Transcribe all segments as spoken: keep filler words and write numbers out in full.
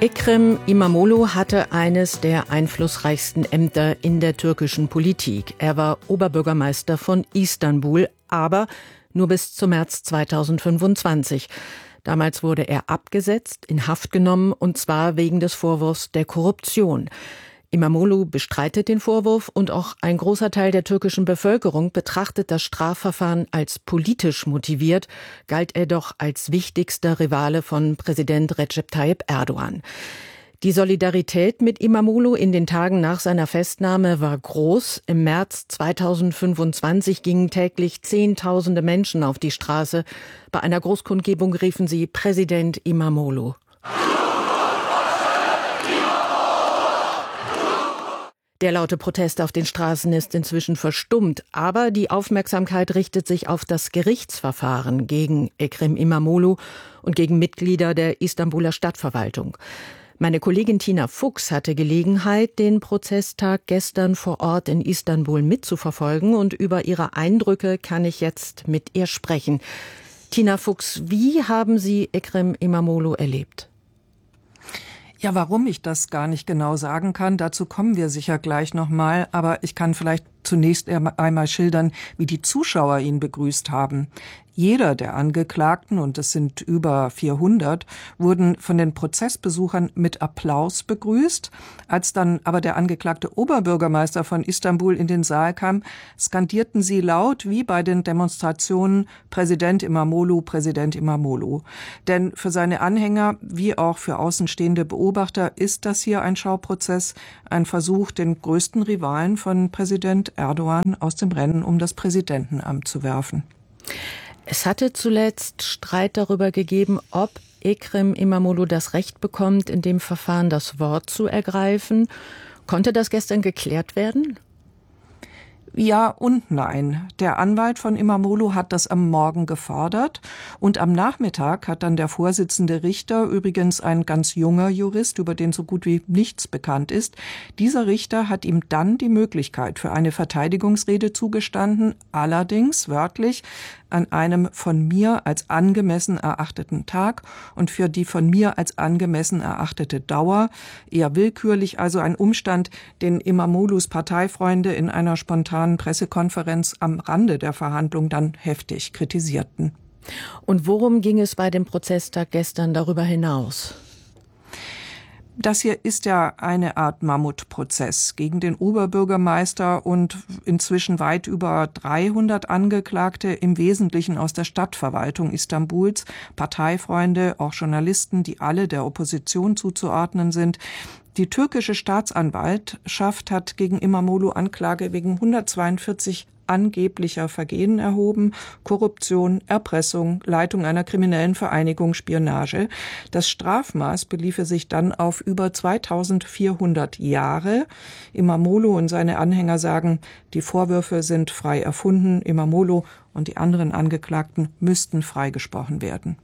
Ekrem İmamoğlu hatte eines der einflussreichsten Ämter in der türkischen Politik. Er war Oberbürgermeister von Istanbul, aber nur bis zum März zweitausendfünfundzwanzig. Damals wurde er abgesetzt, in Haft genommen, und zwar wegen des Vorwurfs der Korruption. İmamoğlu bestreitet den Vorwurf und auch ein großer Teil der türkischen Bevölkerung betrachtet das Strafverfahren als politisch motiviert, galt er doch als wichtigster Rivale von Präsident Recep Tayyip Erdogan. Die Solidarität mit İmamoğlu in den Tagen nach seiner Festnahme war groß. Im März zweitausendfünfundzwanzig gingen täglich Zehntausende Menschen auf die Straße. Bei einer Großkundgebung riefen sie Präsident İmamoğlu. Der laute Protest auf den Straßen ist inzwischen verstummt, aber die Aufmerksamkeit richtet sich auf das Gerichtsverfahren gegen Ekrem İmamoğlu und gegen Mitglieder der Istanbuler Stadtverwaltung. Meine Kollegin Tina Fuchs hatte Gelegenheit, den Prozesstag gestern vor Ort in Istanbul mitzuverfolgen, und über ihre Eindrücke kann ich jetzt mit ihr sprechen. Tina Fuchs, wie haben Sie Ekrem İmamoğlu erlebt? Ja, warum ich das gar nicht genau sagen kann, dazu kommen wir sicher gleich nochmal, aber ich kann vielleicht zunächst einmal schildern, wie die Zuschauer ihn begrüßt haben. Jeder der Angeklagten, und es sind über vierhundert, wurden von den Prozessbesuchern mit Applaus begrüßt. Als dann aber der angeklagte Oberbürgermeister von Istanbul in den Saal kam, skandierten sie laut wie bei den Demonstrationen Präsident İmamoğlu, Präsident İmamoğlu. Denn für seine Anhänger wie auch für außenstehende Beobachter ist das hier ein Schauprozess, ein Versuch, den größten Rivalen von Präsident Erdogan aus dem Rennen um das Präsidentenamt zu werfen. Es hatte zuletzt Streit darüber gegeben, ob Ekrem İmamoğlu das Recht bekommt, in dem Verfahren das Wort zu ergreifen. Konnte das gestern geklärt werden? Ja und nein. Der Anwalt von İmamoğlu hat das am Morgen gefordert, und am Nachmittag hat dann der Vorsitzende Richter, übrigens ein ganz junger Jurist, über den so gut wie nichts bekannt ist, dieser Richter hat ihm dann die Möglichkeit für eine Verteidigungsrede zugestanden, allerdings wörtlich an einem von mir als angemessen erachteten Tag und für die von mir als angemessen erachtete Dauer, eher willkürlich, also ein Umstand, den İmamoğlu's Parteifreunde in einer spontanen Pressekonferenz am Rande der Verhandlung dann heftig kritisierten. Und worum ging es bei dem Prozesstag gestern darüber hinaus? Das hier ist ja eine Art Mammutprozess gegen den Oberbürgermeister und inzwischen weit über dreihundert Angeklagte, im Wesentlichen aus der Stadtverwaltung Istanbuls, Parteifreunde, auch Journalisten, die alle der Opposition zuzuordnen sind. Die türkische Staatsanwaltschaft hat gegen İmamoğlu Anklage wegen hundertzweiundvierzig angeblicher Vergehen erhoben: Korruption, Erpressung, Leitung einer kriminellen Vereinigung, Spionage. Das Strafmaß beliefe sich dann auf über zweitausendvierhundert Jahre. İmamoğlu und seine Anhänger sagen, die Vorwürfe sind frei erfunden. İmamoğlu und die anderen Angeklagten müssten freigesprochen werden.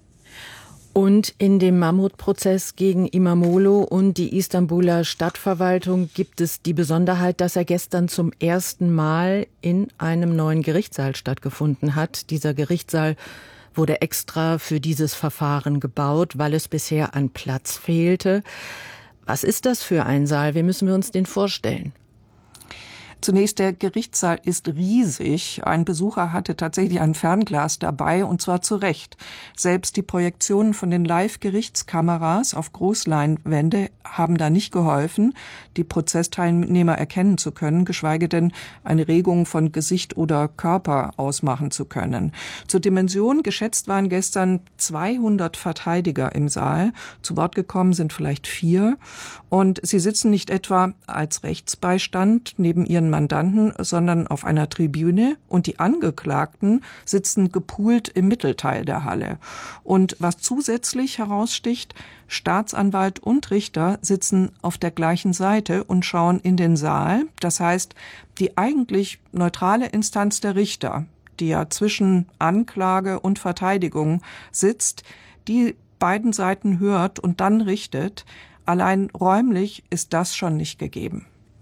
Und in dem Mammutprozess gegen İmamoğlu und die Istanbuler Stadtverwaltung gibt es die Besonderheit, dass er gestern zum ersten Mal in einem neuen Gerichtssaal stattgefunden hat. Dieser Gerichtssaal wurde extra für dieses Verfahren gebaut, weil es bisher an Platz fehlte. Was ist das für ein Saal? Wie müssen wir uns den vorstellen? Zunächst, der Gerichtssaal ist riesig. Ein Besucher hatte tatsächlich ein Fernglas dabei, und zwar zu Recht. Selbst die Projektionen von den Live-Gerichtskameras auf Großleinwände haben da nicht geholfen, die Prozessteilnehmer erkennen zu können, geschweige denn eine Regung von Gesicht oder Körper ausmachen zu können. Zur Dimension geschätzt waren gestern zweihundert Verteidiger im Saal. Zu Wort gekommen sind vielleicht vier. Und sie sitzen nicht etwa als Rechtsbeistand neben ihren Mandanten, sondern auf einer Tribüne, und die Angeklagten sitzen gepoolt im Mittelteil der Halle. Und was zusätzlich heraussticht, Staatsanwalt und Richter sitzen auf der gleichen Seite und schauen in den Saal. Das heißt, die eigentlich neutrale Instanz der Richter, die ja zwischen Anklage und Verteidigung sitzt, die beiden Seiten hört und dann richtet. Allein räumlich ist das schon nicht gegeben.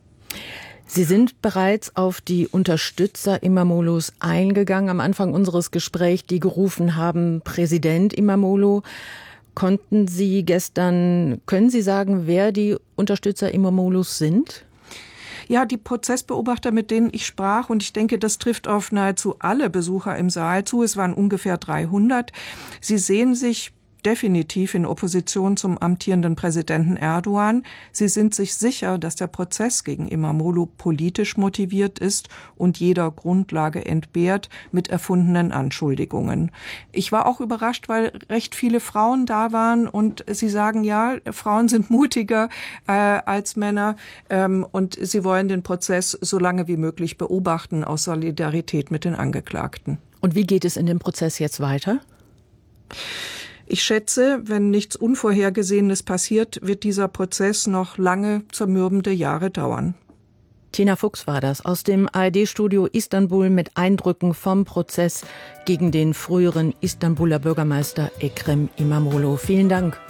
Sie sind bereits auf die Unterstützer İmamoğlu's eingegangen am Anfang unseres Gesprächs, die gerufen haben, Präsident İmamoğlu. Konnten Sie gestern, können Sie sagen, wer die Unterstützer İmamoğlu's sind? Ja, die Prozessbeobachter, mit denen ich sprach, und ich denke, das trifft auf nahezu alle Besucher im Saal zu, es waren ungefähr dreihundert, sie sehen sich definitiv in Opposition zum amtierenden Präsidenten Erdogan. Sie sind sich sicher, dass der Prozess gegen İmamoğlu politisch motiviert ist und jeder Grundlage entbehrt mit erfundenen Anschuldigungen. Ich war auch überrascht, weil recht viele Frauen da waren und sie sagen, ja, Frauen sind mutiger äh, als Männer ähm, und sie wollen den Prozess so lange wie möglich beobachten aus Solidarität mit den Angeklagten. Und wie geht es in dem Prozess jetzt weiter? Ich schätze, wenn nichts Unvorhergesehenes passiert, wird dieser Prozess noch lange zermürbende Jahre dauern. Tina Fuchs war das aus dem A R D-Studio Istanbul mit Eindrücken vom Prozess gegen den früheren Istanbuler Bürgermeister Ekrem İmamoğlu. Vielen Dank.